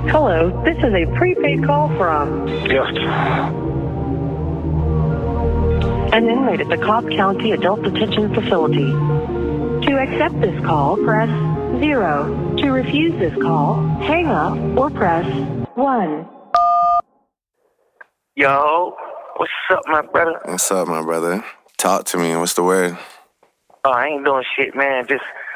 Hello, this is a prepaid call from Yes. an inmate at the Cobb County Adult Detention Facility. To accept this call, press 0. To refuse this call, hang up or press 1. Yo, what's up, my brother? What's up, my brother? Talk to me. What's the word? Oh, I ain't doing shit, man. Just